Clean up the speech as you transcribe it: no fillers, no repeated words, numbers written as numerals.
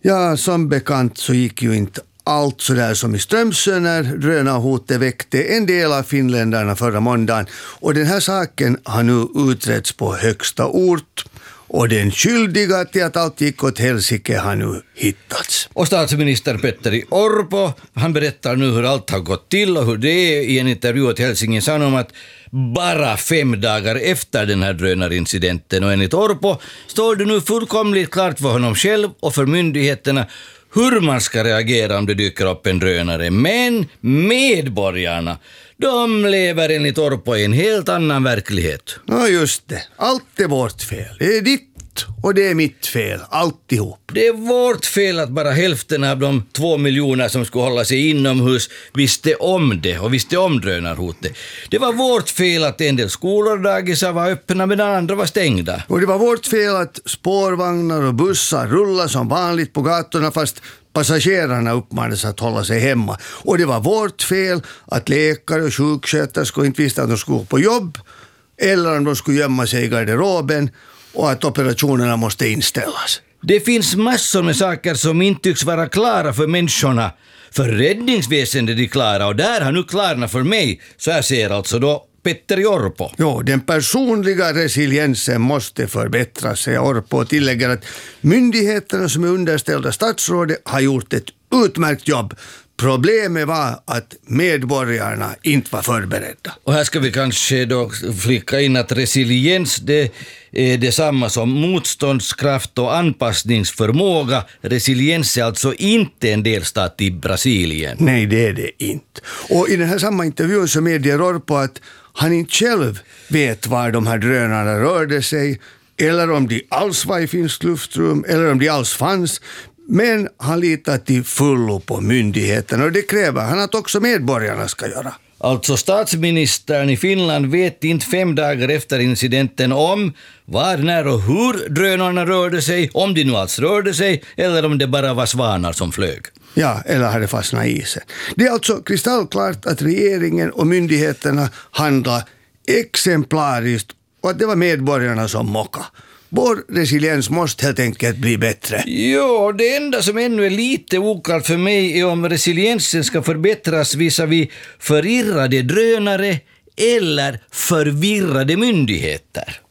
Ja, som bekant så gick ju inte allt så där som i Strömsö när drönarhotet väckte en del av finländarna förra måndagen. Och den här saken har nu utretts på högsta ort. Och den skyldiga till att allt gick åt helsike har nu hittats. Och statsminister Petteri Orpo, han berättar nu hur allt har gått till och hur det är i en intervju åt Helsingin Sanomat bara 5 dagar efter den här drönarincidenten. Och enligt Orpo står det nu fullkomligt klart för honom själv och för myndigheterna hur man ska reagera om det dyker upp en drönare. Men medborgarna, de lever enligt Orpo i en helt annan verklighet. Ja, just det. Allt är vårt fel. Det är ditt och det är mitt fel. Alltihop. Det är vårt fel att bara hälften av de 2 miljoner som skulle hålla sig inomhus visste om det och visste om drönarhotet. Det var vårt fel att en del skolor och dagisar var öppna medan andra var stängda. Och det var vårt fel att spårvagnar och bussar rullar som vanligt på gatorna fast passagerarna uppmanades att hålla sig hemma. Och det var vårt fel att läkare och sjuksköterskor inte visste att de skulle gå på jobb eller om de skulle gömma sig i garderoben och att operationerna måste inställas. Det finns massor med saker som inte tycks vara klara för människorna. För räddningsväsendet är klara och där har nu klarna för mig. Så här ser alltså då Petteri Orpo. Jo, den personliga resiliensen måste förbättras, säger Orpo och tillägger att myndigheterna som är underställda statsrådet har gjort ett utmärkt jobb. Problemet var att medborgarna inte var förberedda. Och här ska vi kanske då flika in att resiliens det är detsamma som motståndskraft och anpassningsförmåga. Resiliens är alltså inte en delstat i Brasilien. Nej, det är det inte. Och i den här samma intervjun så medger Orpo att han inte själv vet var de här drönarna rörde sig eller om de alls var i finskt luftrum eller om de alls fanns. Men han litar till fullo på myndigheten och det kräver han att också medborgarna ska göra. Alltså statsministern i Finland vet inte 5 dagar efter incidenten om var, när och hur drönarna rörde sig, om de nu alls rörde sig eller om det bara var svanar som flög. Ja, eller hade fastnat i isen. Det är alltså kristallklart att regeringen och myndigheterna handlar exemplariskt och att det var medborgarna som mockade. Vår resiliens måste helt enkelt bli bättre. Jo, det enda som ännu är lite oklart för mig är om resiliensen ska förbättras visavi förirrade drönare eller förvirrade myndigheter.